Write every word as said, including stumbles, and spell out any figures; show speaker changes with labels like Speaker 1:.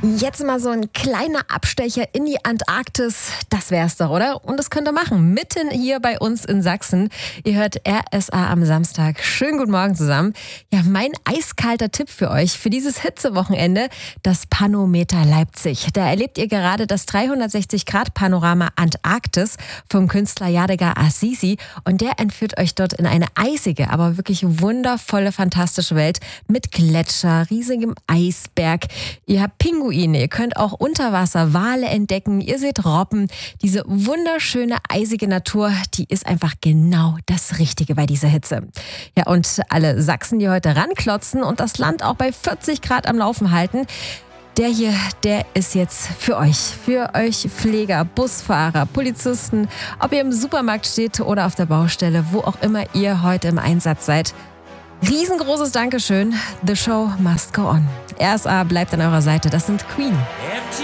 Speaker 1: Jetzt mal so ein kleiner Abstecher in die Antarktis. Das wär's doch, oder? Und das könnt ihr machen. Mitten hier bei uns in Sachsen. Ihr hört R S A am Samstag. Schönen guten Morgen zusammen. Ja, mein eiskalter Tipp für euch für dieses Hitzewochenende: das Panometer Leipzig. Da erlebt ihr gerade das dreihundertsechzig Grad Panorama Antarktis vom Künstler Yadigar Assisi. Und der entführt euch dort in eine eisige, aber wirklich wundervolle, fantastische Welt mit Gletscher, riesigem Eisberg. Ihr habt Pinguine. Ihr könnt auch unter Wasser Wale entdecken. Ihr seht Robben. Diese wunderschöne, eisige Natur, die ist einfach genau das Richtige bei dieser Hitze. Ja, und alle Sachsen, die heute ranklotzen und das Land auch bei vierzig Grad am Laufen halten, der hier, der ist jetzt für euch. Für euch Pfleger, Busfahrer, Polizisten, ob ihr im Supermarkt steht oder auf der Baustelle, wo auch immer ihr heute im Einsatz seid. Riesengroßes Dankeschön. The show must go on. R S A bleibt an eurer Seite. Das sind Queen.